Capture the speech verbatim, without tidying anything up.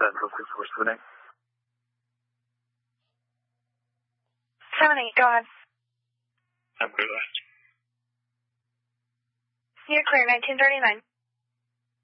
seven four six four seven eight. seven eight, go ahead. I'm clear last. You're clear, nineteen thirty-nine.